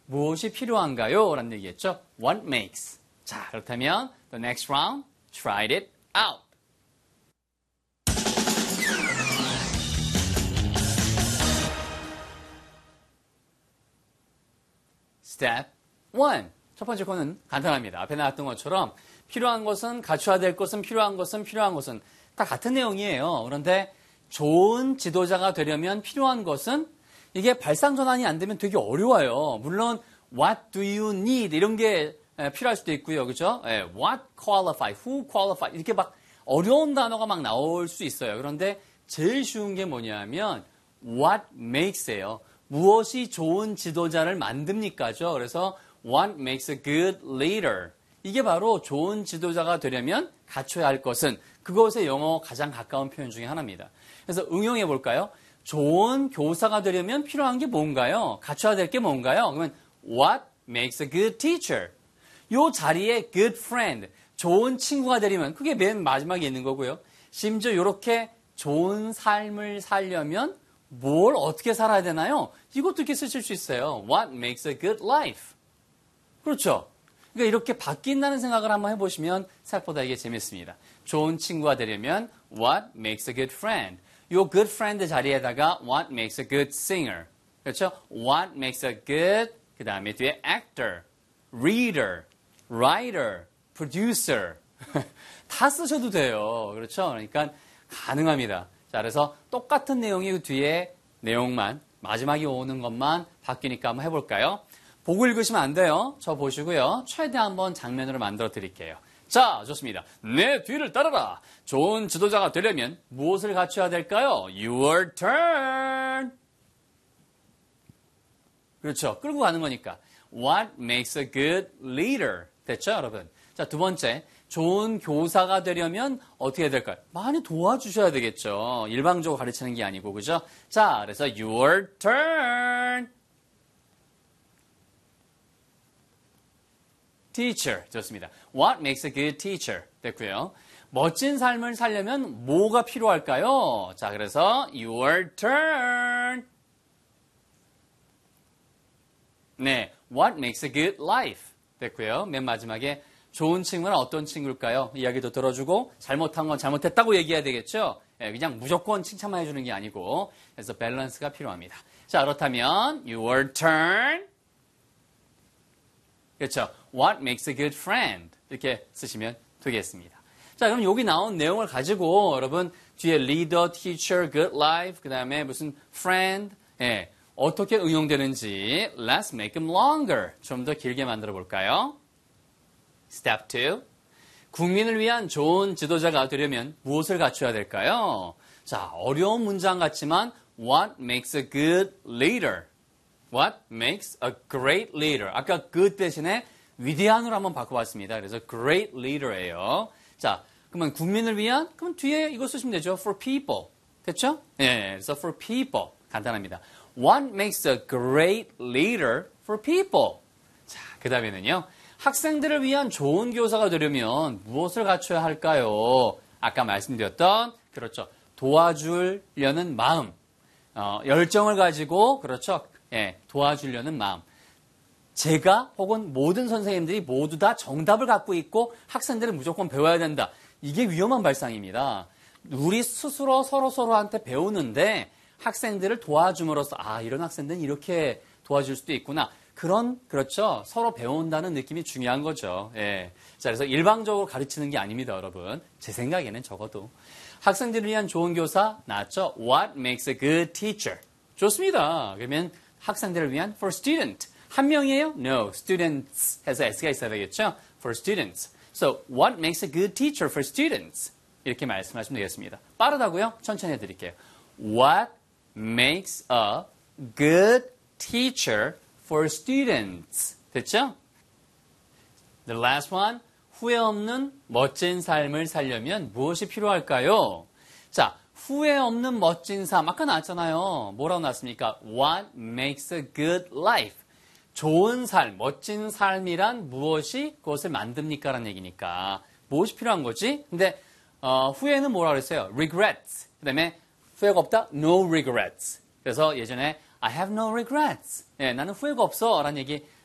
무엇이 필요한가요? 라는 얘기했죠. What makes. 자, 그렇다면 the next round, try it out. Step 1. 첫 번째 거는 간단합니다. 앞에 나왔던 것처럼 필요한 것은, 갖춰야 될 것은, 필요한 것은 다 같은 내용이에요. 그런데 좋은 지도자가 되려면 필요한 것은 이게 발상전환이 안 되면 되게 어려워요. 물론 what do you need 이런 게 필요할 수도 있고요. 그죠? what qualify, who qualify 이렇게 막 어려운 단어가 막 나올 수 있어요. 그런데 제일 쉬운 게 뭐냐면 what makes예요. 무엇이 좋은 지도자를 만듭니까죠? 그래서 what makes a good leader. 이게 바로 좋은 지도자가 되려면 갖춰야 할 것은 그것의 영어 가장 가까운 표현 중에 하나입니다. 그래서 응용해 볼까요? 좋은 교사가 되려면 필요한 게 뭔가요? 갖춰야 될 게 뭔가요? 그러면 what makes a good teacher? 요 자리에 good friend, 좋은 친구가 되려면 그게 맨 마지막에 있는 거고요. 심지어 이렇게 좋은 삶을 살려면 뭘 어떻게 살아야 되나요? 이것도 이렇게 쓰실 수 있어요. What makes a good life? 그렇죠? 그러니까 이렇게 바뀐다는 생각을 한번 해보시면 생각보다 이게 재밌습니다. 좋은 친구가 되려면 What makes a good friend? 요 good friend 자리에다가 What makes a good singer? 그렇죠? What makes a good, 그 다음에 뒤에 actor, reader, writer, producer. 다 쓰셔도 돼요. 그렇죠? 그러니까 가능합니다. 자, 그래서 똑같은 내용이 그 뒤에 내용만, 마지막에 오는 것만 바뀌니까 한번 해볼까요? 보고 읽으시면 안 돼요. 저 보시고요. 최대 한번 장면으로 만들어 드릴게요. 자, 좋습니다. 내 뒤를 따라라. 좋은 지도자가 되려면 무엇을 갖춰야 될까요? Your turn. 그렇죠. 끌고 가는 거니까. What makes a good leader? 됐죠, 여러분? 자, 두 번째. 좋은 교사가 되려면 어떻게 해야 될까요? 많이 도와주셔야 되겠죠. 일방적으로 가르치는 게 아니고, 그죠? 자, 그래서 your turn. teacher. 좋습니다. What makes a good teacher? 됐고요. 멋진 삶을 살려면 뭐가 필요할까요? 자, 그래서 your turn. 네, what makes a good life? 됐고요. 맨 마지막에 좋은 친구는 어떤 친구일까요? 이야기도 들어주고 잘못한 건 잘못했다고 얘기해야 되겠죠? 그냥 무조건 칭찬만 해주는 게 아니고 그래서 밸런스가 필요합니다. 자, 그렇다면 your turn. 그렇죠. What makes a good friend? 이렇게 쓰시면 되겠습니다. 자, 그럼 여기 나온 내용을 가지고 여러분 뒤에 leader, teacher, good life, 그 다음에 무슨 friend, 어떻게 응용되는지 let's make them longer. 좀 더 길게 만들어 볼까요? Step 2. 국민을 위한 좋은 지도자가 되려면 무엇을 갖춰야 될까요? 자, 어려운 문장 같지만 what makes a good leader? What makes a great leader? 아까 good 대신에 위대한으로 한번 바꿔봤습니다. 그래서 great leader예요. 자, 그러면 국민을 위한? 그럼 뒤에 이거 쓰시면 되죠. For people. 됐죠? 네, 그래서 for people. 간단합니다. What makes a great leader for people? 자, 그 다음에는요. 학생들을 위한 좋은 교사가 되려면 무엇을 갖춰야 할까요? 아까 말씀드렸던, 그렇죠. 도와주려는 마음. 열정을 가지고, 그렇죠. 도와주려는 마음. 제가 혹은 모든 선생님들이 모두 다 정답을 갖고 있고 학생들은 무조건 배워야 된다. 이게 위험한 발상입니다. 우리 스스로 서로한테 배우는데 학생들을 도와줌으로써 이런 학생들은 이렇게 도와줄 수도 있구나. 그렇죠. 서로 배운다는 느낌이 중요한 거죠. 자, 그래서 일방적으로 가르치는 게 아닙니다, 여러분. 제 생각에는 적어도. 학생들을 위한 좋은 교사, 나왔죠? What makes a good teacher? 좋습니다. 그러면 학생들을 위한 for student. 한 명이에요? No. students 해서 S가 있어야 되겠죠? for students. So, what makes a good teacher for students? 이렇게 말씀하시면 되겠습니다. 빠르다고요? 천천히 해드릴게요. What makes a good teacher for students? 됐죠? The last one. 후회 없는 멋진 삶을 살려면 무엇이 필요할까요? 자, 후회 없는 멋진 삶. 아까 나왔잖아요. 뭐라고 나왔습니까? What makes a good life? 좋은 삶, 멋진 삶이란 무엇이 그것을 만듭니까? 라는 얘기니까. 무엇이 필요한 거지? 근데 후회는 뭐라고 그랬어요? regrets. 그 다음에 후회가 없다? no regrets. 그래서 예전에 I have no regrets. 예, 나는 후회가 없어. 라는 얘기